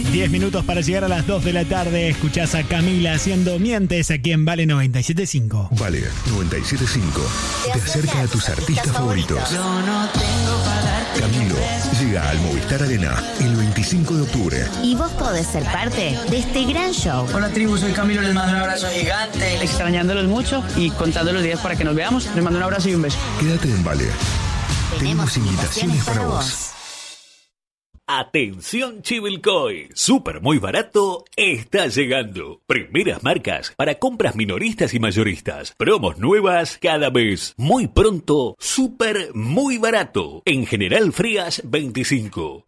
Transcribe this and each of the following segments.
10 minutos para llegar a las 2 de la tarde. Escuchás a Camila haciendo Mientes aquí en Vale 97.5. Vale 97.5 te acerca a tus artistas favoritos. Camilo llega al Movistar Arena el 25 de octubre. Y vos podés ser parte de este gran show. Hola tribu, soy Camilo, les mando un abrazo gigante. Extrañándolos mucho y contando los días para que nos veamos. Les mando un abrazo y un beso. Quédate en Vale. Tenemos invitaciones para vos. Atención Chivilcoy, súper muy barato está llegando. Primeras marcas para compras minoristas y mayoristas. Promos nuevas cada mes. Muy pronto, súper muy barato. En General Frías 25.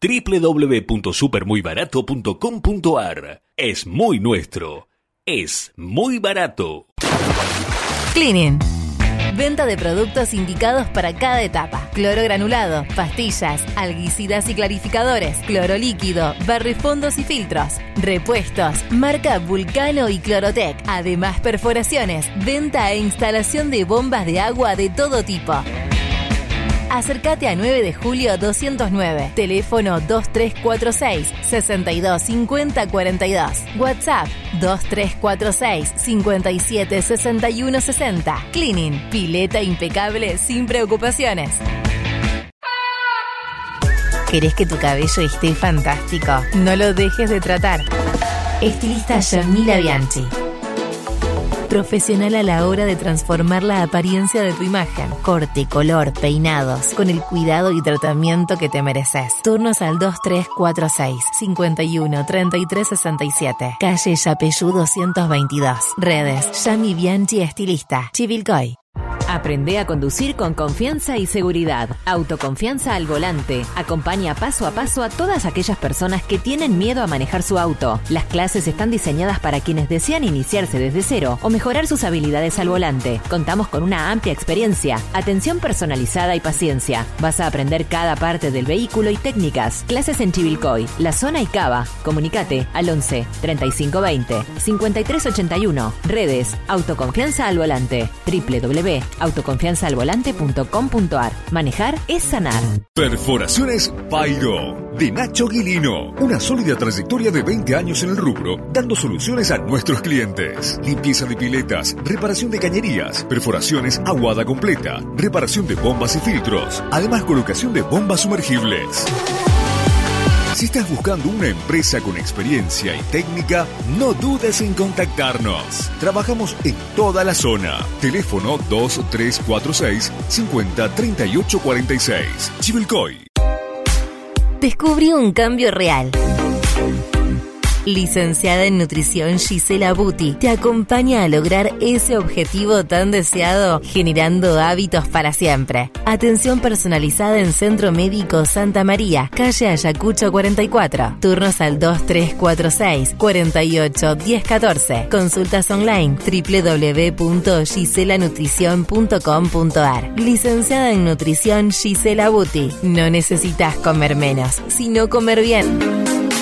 www.supermuybarato.com.ar. Es muy nuestro. Es muy barato. Cleaning. Venta de productos indicados para cada etapa. Cloro granulado, pastillas, alguicidas y clarificadores, cloro líquido, barrefondos y filtros. Repuestos, marca Vulcano y Clorotec. Además, perforaciones, venta e instalación de bombas de agua de todo tipo. Acércate a 9 de julio 209. Teléfono 2346-625042. WhatsApp 2346-576160. Cleaning. Pileta impecable sin preocupaciones. ¿Querés que tu cabello esté fantástico? No lo dejes de tratar. Estilista Yamila Bianchi. Profesional a la hora de transformar la apariencia de tu imagen. Corte, color, peinados, con el cuidado y tratamiento que te mereces. Turnos al 2346-513367. Calle Yapeyú 222. Redes, Yami Bianchi Estilista. Chivilcoy. Aprende a conducir con confianza y seguridad. Autoconfianza al volante. Acompaña paso a paso a todas aquellas personas que tienen miedo a manejar su auto. Las clases están diseñadas para quienes desean iniciarse desde cero o mejorar sus habilidades al volante. Contamos con una amplia experiencia, atención personalizada y paciencia. Vas a aprender cada parte del vehículo y técnicas. Clases en Chivilcoy, La Zona y Cava. Comunicate al 11 3520 5381. Redes, Autoconfianza al volante. www.autoconfianzaalvolante.com.ar. Manejar es sanar. Perforaciones Pairo, de Nacho Guilino. Una sólida trayectoria de 20 años en el rubro, dando soluciones a nuestros clientes. Limpieza de piletas, reparación de cañerías, perforaciones aguada completa, reparación de bombas y filtros. Además, colocación de bombas sumergibles. Si estás buscando una empresa con experiencia y técnica, no dudes en contactarnos. Trabajamos en toda la zona. Teléfono 2346-503846. Chivilcoy. Descubrí un cambio real. Licenciada en Nutrición Gisela Buti te acompaña a lograr ese objetivo tan deseado, generando hábitos para siempre. Atención personalizada en Centro Médico Santa María, calle Ayacucho 44. Turnos al 2346 48 1014. Consultas online www.giselanutrición.com.ar. Licenciada en Nutrición Gisela Buti. No necesitas comer menos, sino comer bien.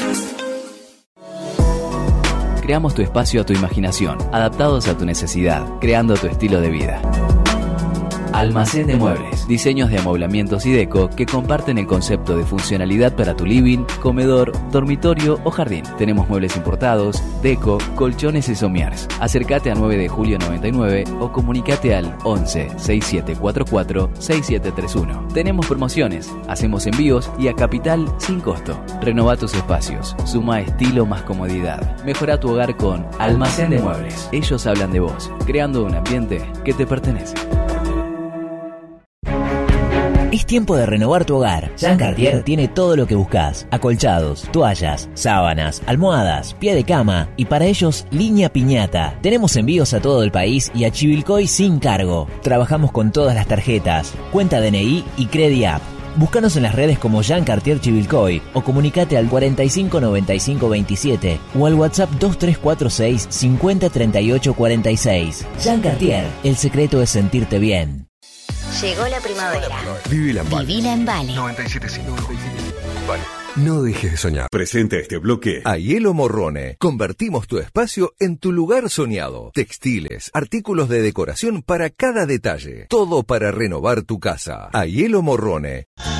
Creamos tu espacio a tu imaginación, adaptados a tu necesidad, creando tu estilo de vida. Almacén de Muebles, diseños de amoblamientos y deco que comparten el concepto de funcionalidad para tu living, comedor, dormitorio o jardín. Tenemos muebles importados, deco, colchones y somiers. Acércate a 9 de julio 99 o comunicate al 11 6744 6731. Tenemos promociones, hacemos envíos y a capital sin costo. Renová tus espacios, suma estilo más comodidad. Mejora tu hogar con Almacén de Muebles. Ellos hablan de vos, creando un ambiente que te pertenece. Es tiempo de renovar tu hogar. Jean Cartier tiene todo lo que buscas: acolchados, toallas, sábanas, almohadas, pie de cama y para ellos línea piñata. Tenemos envíos a todo el país y a Chivilcoy sin cargo. Trabajamos con todas las tarjetas, cuenta DNI y CrediApp. Búscanos en las redes como Jean Cartier Chivilcoy o comunicate al 45 95 27 o al WhatsApp 2346 50 38 46. Jean Cartier, el secreto es sentirte bien. Llegó la primavera. Vivila en Vale. Vivila en Vale. 97.5. Vale. No dejes de soñar. Presenta este bloque a Hielo Morrone. Convertimos tu espacio en tu lugar soñado. Textiles, artículos de decoración para cada detalle. Todo para renovar tu casa. A Hielo Morrone.